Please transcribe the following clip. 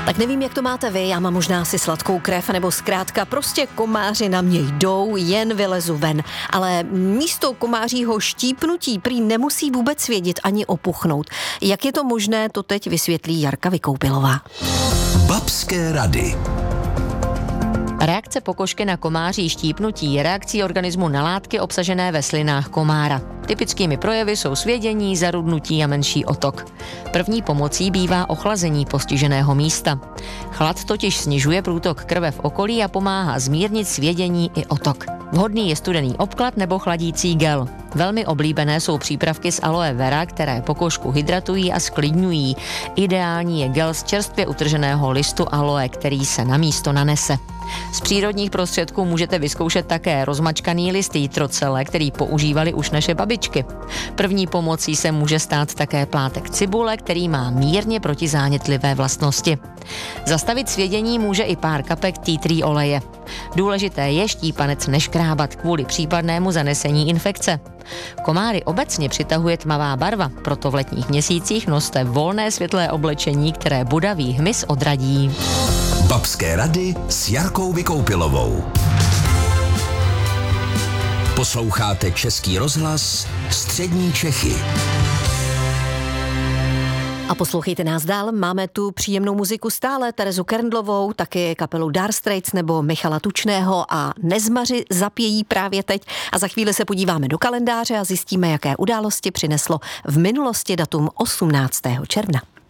Tak nevím, jak to máte vy, já mám možná asi sladkou krev, nebo zkrátka prostě komáři na mě jdou, jen vylezu ven. Ale místo komářího štípnutí prý nemusí vůbec svědět ani opuchnout. Jak je to možné, to teď vysvětlí Jarka Vykoupilová. Babské rady. Reakce pokožky na komáří štípnutí je reakcí organismu na látky obsažené ve slinách komára. Typickými projevy jsou svědění, zarudnutí a menší otok. První pomocí bývá ochlazení postiženého místa. Chlad totiž snižuje průtok krve v okolí a pomáhá zmírnit svědění i otok. Vhodný je studený obklad nebo chladící gel. Velmi oblíbené jsou přípravky z aloe vera, které pokožku hydratují a sklidňují. Ideální je gel z čerstvě utrženého listu aloe, který se na místo nanese. Z přírodních prostředků můžete vyzkoušet také rozmačkaný list jitrocele, který používali už naše babičky. První pomocí se může stát také plátek cibule, který má mírně protizánětlivé vlastnosti. Zastavit svědění může i pár kapek tea tree oleje. Důležité je štípanec neškrábat kvůli případnému zanesení infekce. Komáry obecně přitahuje tmavá barva, proto v letních měsících noste volné světlé oblečení, které bodavý hmyz odradí. Babské rady s Jarkou Vykoupilovou. Posloucháte Český rozhlas Střední Čechy. A poslouchejte nás dál, máme tu příjemnou muziku stále, Terezu Kerndlovou, taky kapelu Dire Straits nebo Michala Tučného a Nezmaři zapějí právě teď. A za chvíli se podíváme do kalendáře a zjistíme, jaké události přineslo v minulosti datum 18. června.